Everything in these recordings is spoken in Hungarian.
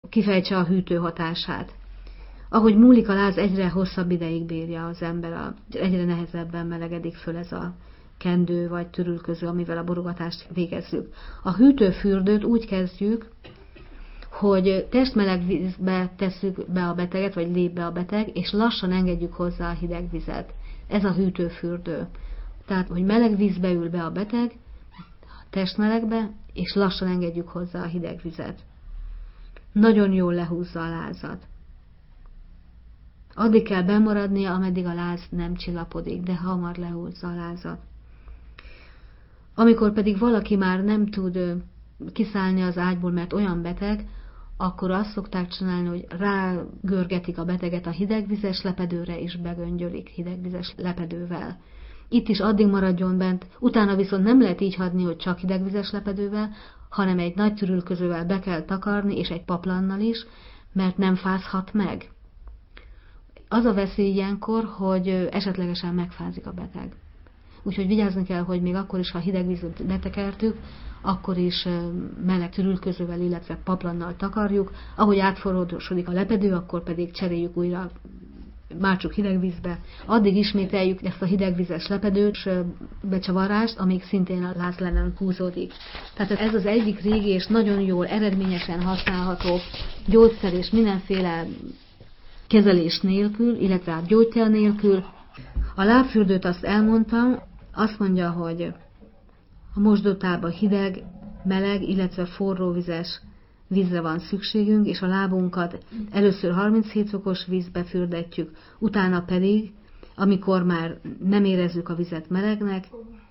kifejtse a hűtő hatását. Ahogy múlik a láz, egyre hosszabb ideig bírja az ember, egyre nehezebben melegedik föl ez a kendő vagy törülköző, amivel a borogatást végezzük. A hűtőfürdőt úgy kezdjük, hogy testmeleg vízbe tesszük be a beteget, vagy lép be a beteg, és lassan engedjük hozzá a hideg vizet. Ez a hűtőfürdő. Tehát, hogy meleg vízbe ül be a beteg, testmelegbe, és lassan engedjük hozzá a hideg vizet. Nagyon jól lehúzza a lázat. Addig kell bemaradnia, ameddig a láz nem csillapodik, de hamar lehúzza a lázat. Amikor pedig valaki már nem tud kiszállni az ágyból, mert olyan beteg, akkor azt szokták csinálni, hogy rágörgetik a beteget a hidegvizes lepedőre, és begöngyölik hidegvizes lepedővel. Itt is addig maradjon bent, utána viszont nem lehet így hagyni, hogy csak hidegvizes lepedővel, hanem egy nagy törülközővel be kell takarni, és egy paplannal is, mert nem fázhat meg. Az a veszély ilyenkor, hogy esetlegesen megfázik a beteg. Úgyhogy vigyázni kell, hogy még akkor is, ha hideg vízet betekertük, akkor is meleg törülközővel, illetve paplannal takarjuk. Ahogy átforrósodik a lepedő, akkor pedig cseréljük újra, mártsuk hideg vízbe. Addig ismételjük ezt a hidegvizes lepedős becsavarást, amíg szintén a láz le nem húzódik. Tehát ez az egyik régi és nagyon jól, eredményesen használható gyógyszer és mindenféle kezelés nélkül, illetve a gyógytél nélkül. A lábfürdőt azt elmondtam, azt mondja, hogy a mosdótában hideg, meleg, illetve forróvizes vízre van szükségünk, és a lábunkat először 37 fokos vízbe fürdetjük, utána pedig, amikor már nem érezzük a vizet melegnek,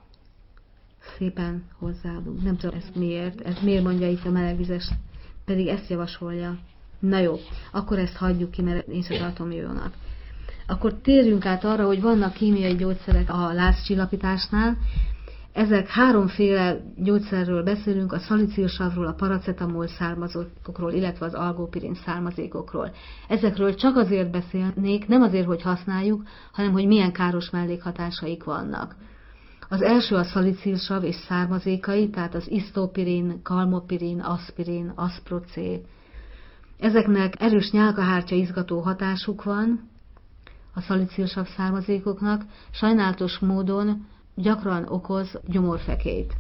szépen hozzáadunk. Nem tudom, ez miért mondja itt a melegvizes, pedig ezt javasolja. Na jó, akkor ezt hagyjuk ki, mert én sem tartom jónak. Akkor térjünk át arra, hogy vannak kémiai gyógyszerek a lázcsillapításnál. Ezek háromféle gyógyszerről beszélünk, a szalicilsavról, a paracetamol származékokról, illetve az algopirin származékokról. Ezekről csak azért beszélnék, nem azért, hogy használjuk, hanem hogy milyen káros mellékhatásaik vannak. Az első a szalicilsav és származékai, tehát az isztopirin, kalmopirin, aspirin, asprocé. Ezeknek erős nyálkahártya izgató hatásuk van, a szalicilsav származékoknak, sajnálatos módon gyakran okoz gyomorfekélyt.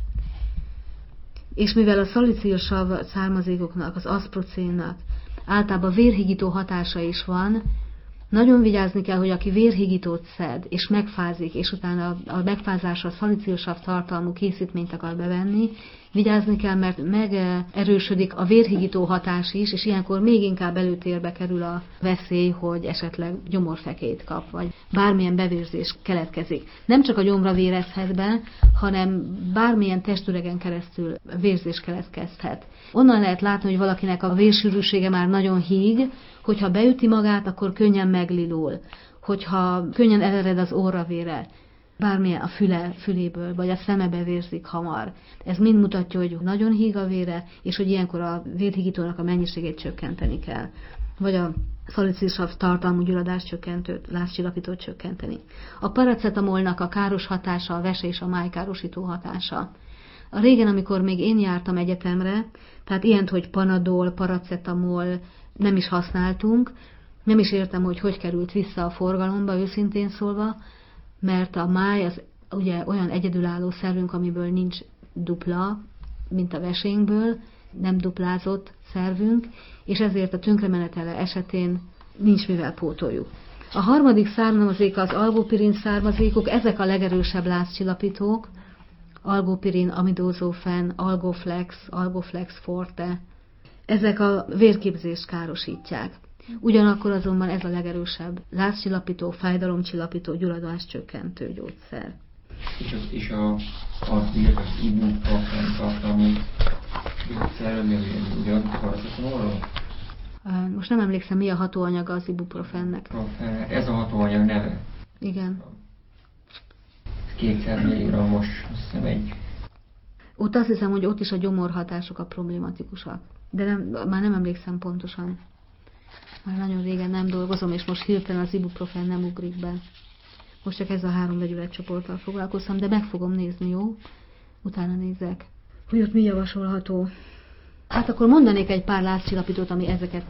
És mivel a szalicilsav származékoknak, az asprocénnak általában vérhigító hatása is van, nagyon vigyázni kell, hogy aki vérhigítót szed, és megfázik, és utána a megfázásra szalicilsav tartalmú készítményt akar bevenni, vigyázni kell, mert megerősödik a vérhigító hatás is, és ilyenkor még inkább előtérbe kerül a veszély, hogy esetleg gyomorfekélyt kap, vagy bármilyen bevérzés keletkezik. Nem csak a gyomra vérezhet be, hanem bármilyen testüregen keresztül vérzés keletkezhet. Onnan lehet látni, hogy valakinek a vérsűrűsége már nagyon híg, hogyha beüti magát, akkor könnyen meglilul, hogyha könnyen elered az orravére, bármilyen a füléből, vagy a szemebe vérzik hamar. Ez mind mutatja, hogy nagyon híg a vére, és hogy ilyenkor a vérhigítónak a mennyiségét csökkenteni kell. Vagy a szalicilsav tartalmú gyulladáscsökkentőt, lázcsillapítót csökkenteni. A paracetamolnak a káros hatása, a vese és a májkárosító hatása. A régen, amikor még én jártam egyetemre, tehát ilyent, hogy panadol, paracetamol nem is használtunk, nem is értem, hogy került vissza a forgalomba, őszintén szólva, mert a máj az ugye olyan egyedülálló szervünk, amiből nincs dupla, mint a vesénkből, nem duplázott szervünk, és ezért a tönkremenetele esetén nincs mivel pótoljuk. A harmadik származéka az algopirin származékok, ezek a legerősebb lázcsillapítók, algopirin, amidózófen, algoflex forte, ezek a vérképzést károsítják. Ugyanakkor azonban ez a legerősebb lázcsillapító, fájdalomcsillapító, gyulladáscsökkentő gyógyszer. És az ibuprofen tartalmú gyógyszer, ami ugyan paracetamolról? Most nem emlékszem, mi a hatóanyaga az ibuprofennek. Ez a hatóanyag neve? Igen. 200 mg-os, azt hiszem egy. Ott azt hiszem, hogy ott is a gyomorhatások a problématikusak. De már nem emlékszem pontosan. Már nagyon régen nem dolgozom, és most hirtelen az ibuprofen nem ugrik be. Most csak ez a 3 vegyületcsoporttal foglalkoztam, de meg fogom nézni, jó? Utána nézek. Hogy ott mi javasolható. Hát akkor mondanék egy pár lázcsillapítót, ami ezeket